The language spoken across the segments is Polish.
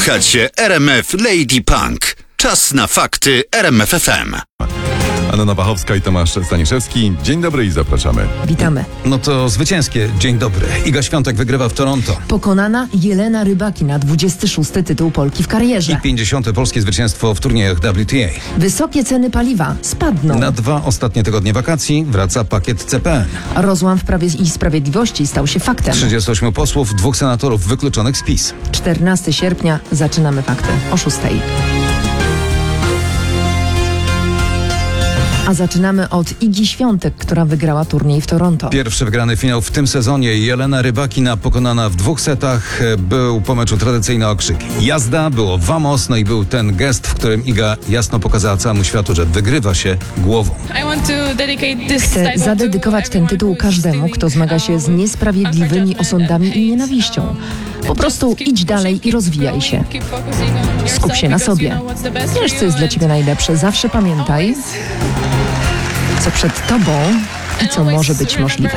Słuchacie RMF Lady Punk. Czas na fakty RMF FM. Anna Wachowska i Tomasz Staniszewski. Dzień dobry i zapraszamy. Witamy. No to zwycięskie. Dzień dobry. Iga Świątek wygrywa w Toronto. Pokonana Jelena Rybakina, 26. tytuł Polki w karierze. I 50. polskie zwycięstwo w turniejach WTA. Wysokie ceny paliwa spadną. Na 2 ostatnie tygodnie wakacji wraca pakiet CPN. Rozłam w Prawie i Sprawiedliwości stał się faktem. 38 posłów, 2 senatorów wykluczonych z PiS. 14 sierpnia zaczynamy fakty o 6. A zaczynamy od Igi Świątek, która wygrała turniej w Toronto. Pierwszy wygrany finał w tym sezonie. Jelena Rybakina pokonana w 2 setach. Był po meczu tradycyjny okrzyk jazda, było vamos, no i był ten gest, w którym Iga jasno pokazała całemu światu, że wygrywa się głową. Chcę zadedykować ten tytuł każdemu, kto zmaga się z niesprawiedliwymi osądami i nienawiścią. Po prostu idź dalej i rozwijaj się. Skup się na sobie. Wiesz, co jest dla ciebie najlepsze. Zawsze pamiętaj, co przed tobą i co może być możliwe.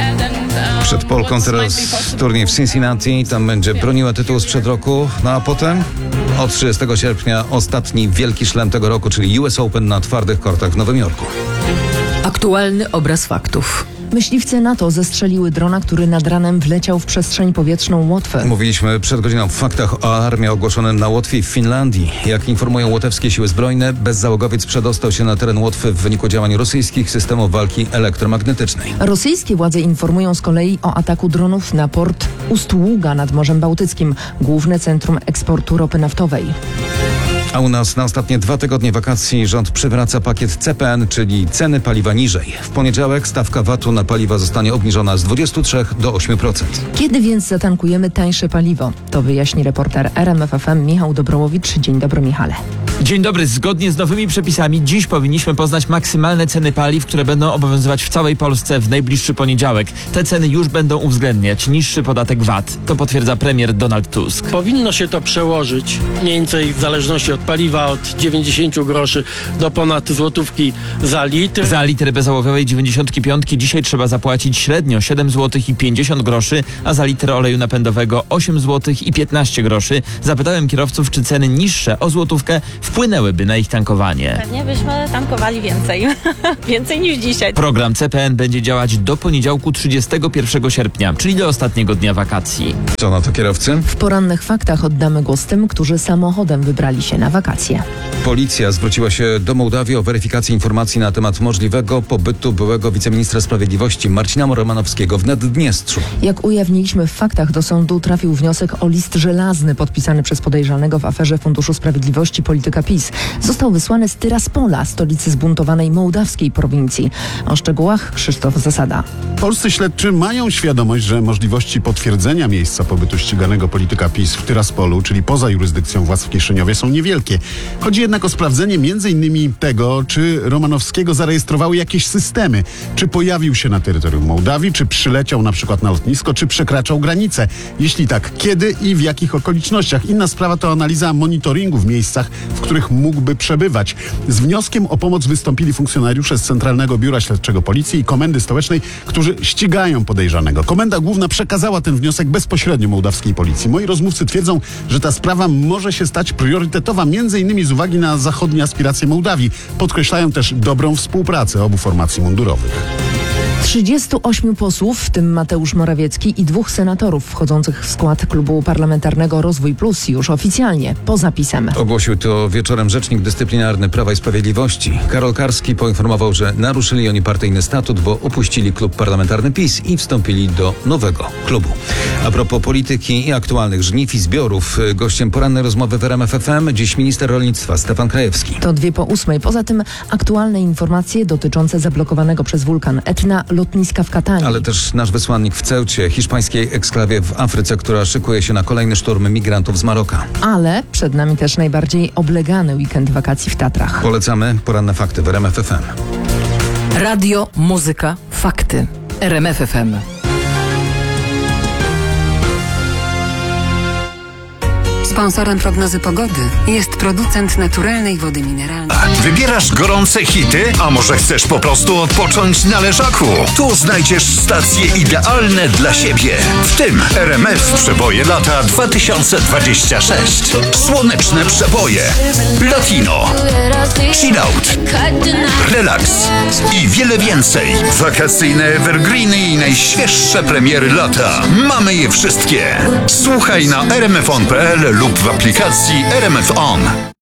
Przed Polką teraz turniej w Cincinnati, tam będzie broniła tytułu sprzed roku, no a potem od 30 sierpnia ostatni wielki szlem tego roku, czyli US Open na twardych kortach w Nowym Jorku. Aktualny obraz faktów. Myśliwce NATO zestrzeliły drona, który nad ranem wleciał w przestrzeń powietrzną Łotwy. Mówiliśmy przed godziną w faktach o alarmie ogłoszonym na Łotwie i w Finlandii. Jak informują łotewskie siły zbrojne, bezzałogowiec przedostał się na teren Łotwy w wyniku działań rosyjskich systemów walki elektromagnetycznej. Rosyjskie władze informują z kolei o ataku dronów na port Ust-Ługa nad Morzem Bałtyckim, główne centrum eksportu ropy naftowej. A u nas na ostatnie 2 tygodnie wakacji rząd przywraca pakiet CPN, czyli ceny paliwa niżej. W poniedziałek stawka VAT-u na paliwa zostanie obniżona z 23 do 8%. Kiedy więc zatankujemy tańsze paliwo? To wyjaśni reporter RMF FM Michał Dobrołowicz. Dzień dobry, Michale. Dzień dobry. Zgodnie z nowymi przepisami dziś powinniśmy poznać maksymalne ceny paliw, które będą obowiązywać w całej Polsce w najbliższy poniedziałek. Te ceny już będą uwzględniać niższy podatek VAT. To potwierdza premier Donald Tusk. Powinno się to przełożyć mniej więcej w zależności od paliwa od 90 groszy do ponad złotówki za litr. Za litr bezołowiowej 95 dzisiaj trzeba zapłacić średnio 7 zł i 50 groszy, a za litr oleju napędowego 8 zł i 15 groszy. Zapytałem kierowców, czy ceny niższe o złotówkę wpłynęłyby na ich tankowanie. Pewnie byśmy tankowali więcej. Więcej niż dzisiaj. Program CPN będzie działać do poniedziałku 31 sierpnia, czyli do ostatniego dnia wakacji. Co na to kierowcy? W porannych faktach oddamy głos tym, którzy samochodem wybrali się na wakacje. Policja zwróciła się do Mołdawii o weryfikację informacji na temat możliwego pobytu byłego wiceministra sprawiedliwości Marcina Romanowskiego w Naddniestrzu. Jak ujawniliśmy w faktach, do sądu trafił wniosek o list żelazny podpisany przez podejrzanego w aferze Funduszu Sprawiedliwości polityka PiS. Został wysłany z Tyraspola, stolicy zbuntowanej mołdawskiej prowincji. O szczegółach Krzysztof Zasada. Polscy śledczy mają świadomość, że możliwości potwierdzenia miejsca pobytu ściganego polityka PiS w Tyraspolu, czyli poza jurysdykcją władz w Kieszyniowie, są niewielkie. Chodzi jednak o sprawdzenie m.in. tego, czy Romanowskiego zarejestrowały jakieś systemy, czy pojawił się na terytorium Mołdawii, czy przyleciał na przykład na lotnisko, czy przekraczał granicę. Jeśli tak, kiedy i w jakich okolicznościach. Inna sprawa to analiza monitoringu w miejscach, w których mógłby przebywać. Z wnioskiem o pomoc wystąpili funkcjonariusze z Centralnego Biura Śledczego Policji i Komendy Stołecznej, którzy ścigają podejrzanego. Komenda Główna przekazała ten wniosek bezpośrednio mołdawskiej policji. Moi rozmówcy twierdzą, że ta sprawa może się stać priorytetowa m.in. z uwagi na zachodnie aspiracje Mołdawii. Podkreślają też dobrą współpracę obu formacji mundurowych. 38 posłów, w tym Mateusz Morawiecki, i 2 senatorów wchodzących w skład Klubu Parlamentarnego Rozwój Plus już oficjalnie, poza PiS-em. Ogłosił to wieczorem rzecznik dyscyplinarny Prawa i Sprawiedliwości. Karol Karski poinformował, że naruszyli oni partyjny statut, bo opuścili klub parlamentarny PiS i wstąpili do nowego klubu. A propos polityki i aktualnych żniw i zbiorów, gościem porannej rozmowy w RMF FM dziś minister rolnictwa Stefan Krajewski. To 2:08. Poza tym aktualne informacje dotyczące zablokowanego przez wulkan Etna lotniska w Katanii. Ale też nasz wysłannik w Ceucie, hiszpańskiej eksklawie w Afryce, która szykuje się na kolejny szturm migrantów z Maroka. Ale przed nami też najbardziej oblegany weekend wakacji w Tatrach. Polecamy poranne fakty w RMF FM. Radio, muzyka, fakty. RMF FM. Sponsorem prognozy pogody jest producent naturalnej wody mineralnej. Wybierasz gorące hity? A może chcesz po prostu odpocząć na leżaku? Tu znajdziesz stacje idealne dla siebie. W tym RMF Przeboje lata 2026. Słoneczne przeboje. Latino. Chill out. Relaks. I wiele więcej. Wakacyjne evergreeny i najświeższe premiery lata. Mamy je wszystkie. Słuchaj na rmfon.pl lub w aplikacji RMF On.